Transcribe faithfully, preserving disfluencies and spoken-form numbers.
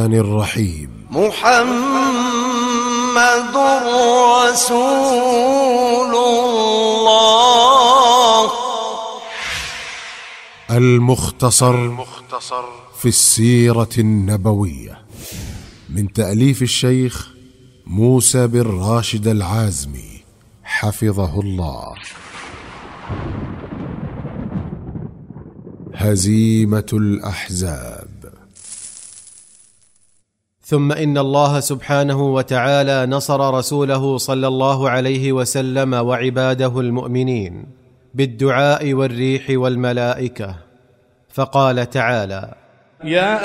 الرحمن الرحيم. محمد رسول الله. المختصر في السيرة النبوية من تأليف الشيخ موسى بن راشد العازمي حفظه الله. هزيمة الأحزاب. ثم إن الله سبحانه وتعالى نصر رسوله صلى الله عليه وسلم وعباده المؤمنين بالدعاء والريح والملائكة، فقال تعالى: يا